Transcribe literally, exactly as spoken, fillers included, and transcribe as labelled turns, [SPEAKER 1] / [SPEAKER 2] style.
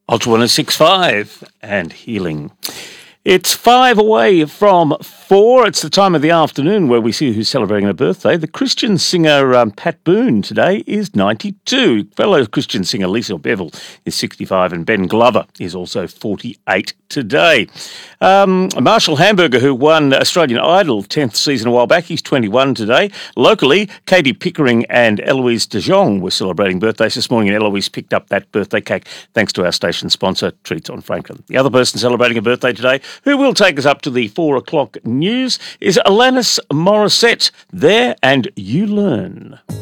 [SPEAKER 1] Ultra one oh six point five and Healing. It's five away from four. It's the time of the afternoon where we see who's celebrating a birthday. The Christian singer um, Pat Boone today is ninety-two. Fellow Christian singer Lisa Bevel is sixty-five, and Ben Glover is also forty-eight today. Um, Marshall Hamburger, who won Australian Idol tenth season a while back, he's twenty-one today. Locally, Katie Pickering and Eloise de Jong were celebrating birthdays this morning, and Eloise picked up that birthday cake thanks to our station sponsor, Treats on Franklin. The other person celebrating a birthday today, who will take us up to the four o'clock news, is Alanis Morissette. There and You Learn.